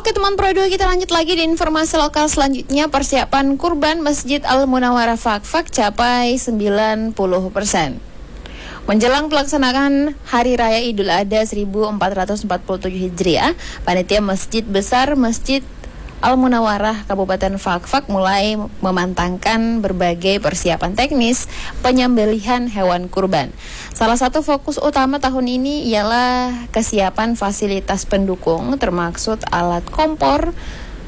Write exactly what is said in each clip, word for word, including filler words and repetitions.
Oke teman Pro dua, kita lanjut lagi di informasi lokal selanjutnya. Persiapan kurban Masjid Al-Munawwarah Fakfak capai sembilan puluh persen. Menjelang pelaksanaan Hari Raya Idul Adha seribu empat ratus empat puluh tujuh Hijriah, Panitia Masjid Besar Masjid Al-Munawwarah Kabupaten Fakfak mulai memantangkan berbagai persiapan teknis penyembelihan hewan kurban. Salah satu fokus utama tahun ini ialah kesiapan fasilitas pendukung termasuk alat kompor,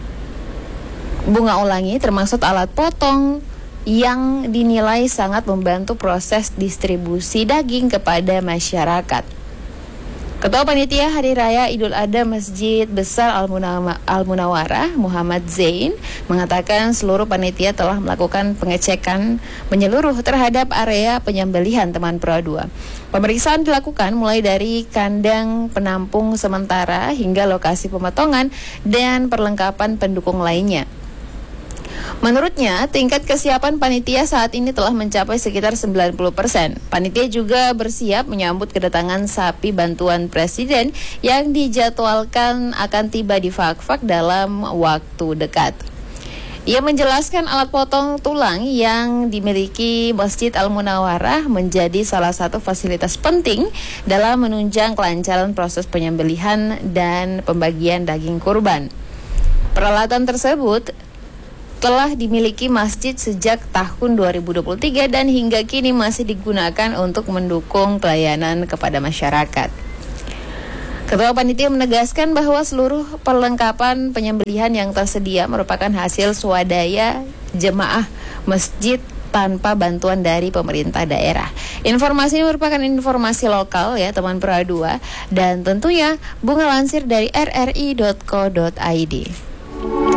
bunga ulangi, termasuk alat potong yang dinilai sangat membantu proses distribusi daging kepada masyarakat. Ketua Panitia Hari Raya Idul Adha Masjid Besar Al-Munawwarah Muhammad Zain mengatakan seluruh panitia telah melakukan pengecekan menyeluruh terhadap area penyembelihan teman Pro dua. Pemeriksaan dilakukan mulai dari kandang penampung sementara hingga lokasi pemotongan dan perlengkapan pendukung lainnya. Menurutnya, tingkat kesiapan panitia saat ini telah mencapai sekitar sembilan puluh persen. Panitia juga bersiap menyambut kedatangan sapi bantuan Presiden yang dijadwalkan akan tiba di Fakfak dalam waktu dekat. Ia menjelaskan alat potong tulang yang dimiliki Masjid Al-Munawwarah menjadi salah satu fasilitas penting dalam menunjang kelancaran proses penyembelihan dan pembagian daging kurban. Peralatan tersebut telah dimiliki masjid sejak tahun dua ribu dua puluh tiga dan hingga kini masih digunakan untuk mendukung pelayanan kepada masyarakat. Ketua Panitia menegaskan bahwa seluruh perlengkapan penyembelihan yang tersedia merupakan hasil swadaya jemaah masjid tanpa bantuan dari pemerintah daerah. Informasi ini merupakan informasi lokal ya teman Pro dua, dan tentunya Bunga lansir dari r r i dot co dot i d.